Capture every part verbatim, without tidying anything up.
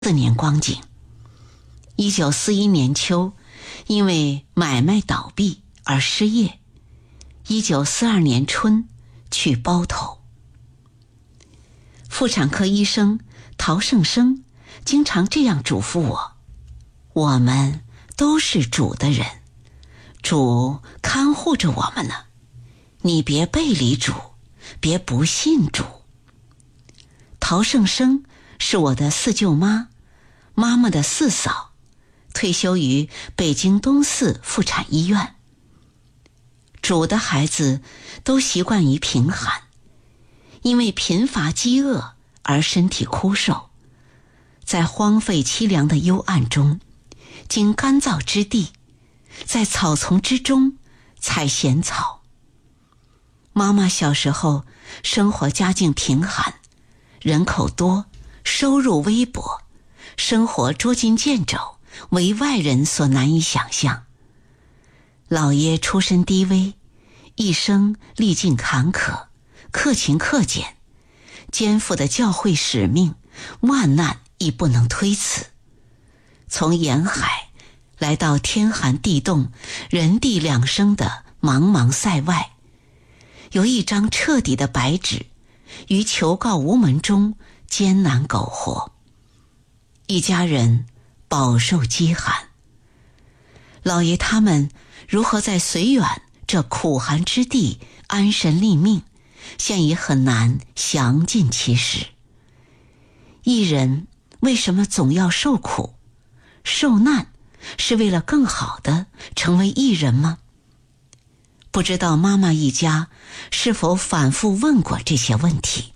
四年光景。一九四一年秋，因为买卖倒闭而失业。一九四二年春去包头。妇产科医生陶胜生经常这样嘱咐我：我们都是主的人，主看护着我们呢，你别背离主，别不信主。陶胜生是我的四舅妈，妈妈的四嫂，退休于北京东四妇产医院。主的孩子都习惯于贫寒，因为贫乏饥饿而身体枯瘦，在荒废凄凉的幽暗中，经干燥之地，在草丛之中采咸草。妈妈小时候生活家境贫寒，人口多，收入微薄，生活捉襟见肘，为外人所难以想象。老爷出身低微，一生历尽坎坷，克勤克俭，肩负的教会使命，万难亦不能推辞。从沿海来到天寒地冻、人地两生的茫茫塞外，有一张彻底的白纸，于求告无门中艰难苟活。一家人饱受饥寒，老爷他们如何在绥远这苦寒之地安身立命，现已很难详尽其实。一人为什么总要受苦？受难是为了更好的成为一人吗？不知道妈妈一家是否反复问过这些问题。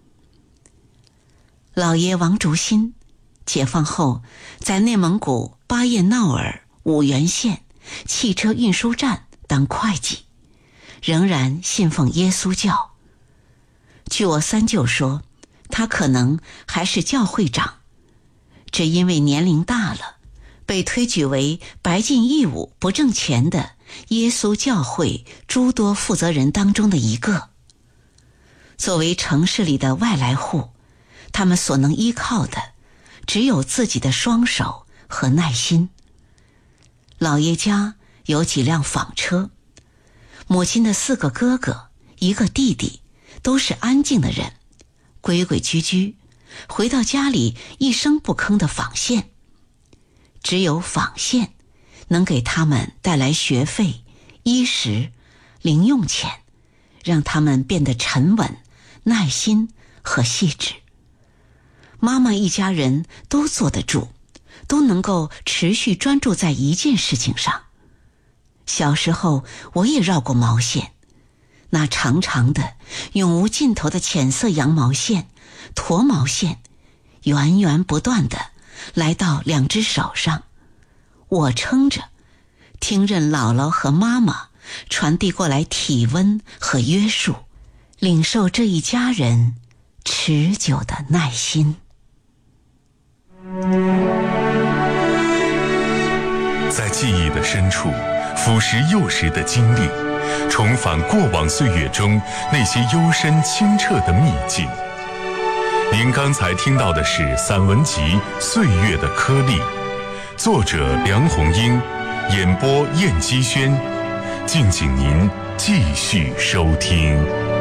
老爷王竹新解放后在内蒙古巴彦淖尔五原县汽车运输站当会计，仍然信奉耶稣教。据我三舅说，他可能还是教会长，只因为年龄大了，被推举为白尽义务不挣钱的耶稣教会诸多负责人当中的一个。作为城市里的外来户，他们所能依靠的只有自己的双手和耐心。老爷家有几辆纺车，母亲的四个哥哥一个弟弟都是安静的人，规规矩矩，回到家里一声不吭的纺线。只有纺线能给他们带来学费、衣食、零用钱，让他们变得沉稳、耐心和细致。妈妈一家人都坐得住，都能够持续专注在一件事情上。小时候我也绕过毛线，那长长的永无尽头的浅色羊毛线、驼毛线，源源不断的来到两只手上，我撑着，听任姥姥和妈妈传递过来体温和约束，领受这一家人持久的耐心。 在记忆的深处腐蚀幼时的经历，重返过往岁月中那些幽深清澈的秘境。您刚才听到的是散文集《岁月的颗粒》，作者梁红英，演播燕姬轩。敬请您继续收听。